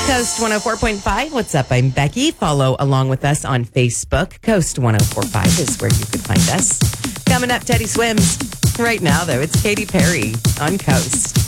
Coast 104.5. What's up? I'm Becky. Follow along with us on Facebook. Coast 104.5 is where you could find us. Coming up, Teddy Swims. Right now, though, it's Katy Perry on Coast.